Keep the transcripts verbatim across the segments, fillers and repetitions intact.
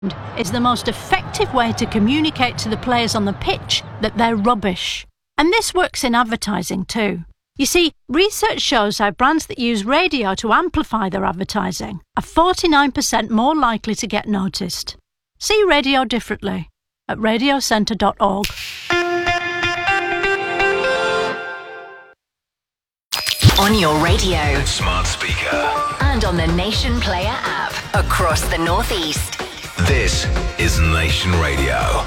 is the most effective way to communicate to the players on the pitch that they're rubbish. And this works in advertising too. You see, research shows how brands that use radio to amplify their advertising are forty-nine percent more likely to get noticed. See radio differently at radio centre dot org. On your radio, smart speaker, and on the Nation Player app across the Northeast. This is Nation Radio.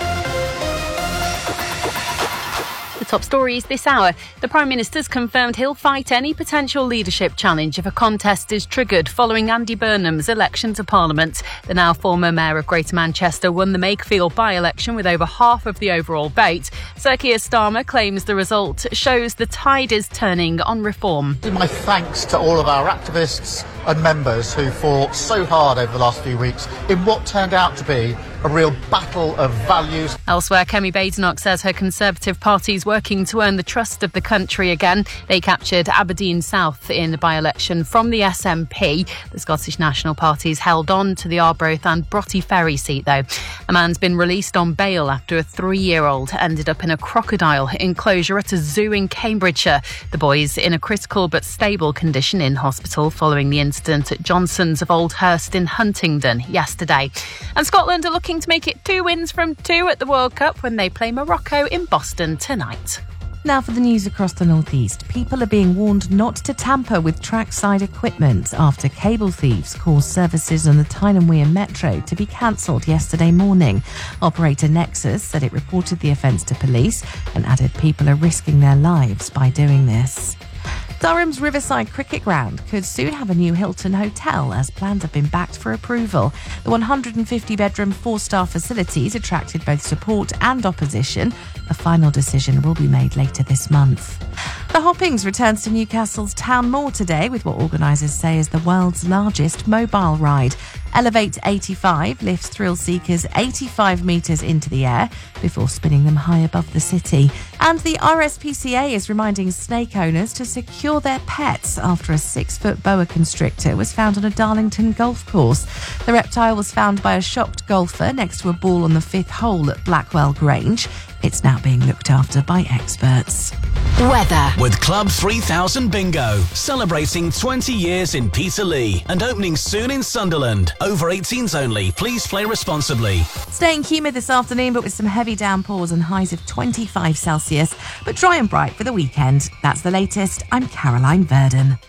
The top stories this hour. The Prime Minister's confirmed he'll fight any potential leadership challenge if a contest is triggered following Andy Burnham's election to Parliament. The now former Mayor of Greater Manchester won the Makefield by-election with over half of the overall vote. Sir Keir Starmer claims the result shows the tide is turning on reform. My thanks to all of our activists and members who fought so hard over the last few weeks in what turned out to be a real battle of values. Elsewhere, Kemi Badenoch says her Conservative Party is working to earn the trust of the country again. They captured Aberdeen South in the by-election from the S N P. The Scottish National Party's held on to the Arbroath and Broughty Ferry seat, though. A man's been released on bail after a three-year-old ended up in a crocodile enclosure at a zoo in Cambridgeshire. The boy's in a critical but stable condition in hospital following the incident at Johnson's of Oldhurst in Huntingdon yesterday. And Scotland are looking to make it two wins from two at the World Cup when they play Morocco in Boston tonight. Now for the news across the Northeast. People are being warned not to tamper with trackside equipment after cable thieves caused services on the Tyne and Wear Metro to be cancelled yesterday morning. Operator Nexus said it reported the offence to police and added people are risking their lives by doing this. Durham's Riverside Cricket Ground could soon have a new Hilton hotel as plans have been backed for approval. The one hundred fifty bedroom four-star facilities attracted both support and opposition. A final decision will be made later this month. The Hoppings returns to Newcastle's Town Moor today with what organisers say is the world's largest mobile ride. Elevate eighty-five lifts thrill seekers eighty-five metres into the air before spinning them high above the city. And the R S P C A is reminding snake owners to secure their pets after a six-foot boa constrictor was found on a Darlington golf course. The reptile was found by a shocked golfer next to a ball on the fifth hole at Blackwell Grange. It's now being looked after by experts. Weather. With Club three thousand Bingo, celebrating twenty years in Peterlee and opening soon in Sunderland. Over eighteens only. Please play responsibly. Staying humid this afternoon, but with some heavy downpours and highs of twenty-five Celsius, but dry and bright for the weekend. That's the latest. I'm Caroline Verdon.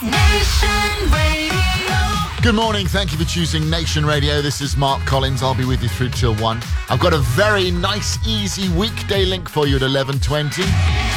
Nation Radio. Good morning. Thank you for choosing Nation Radio. This is Mark Collins. I'll be with you through till one. I've got a very nice, easy weekday link for you at eleven twenty.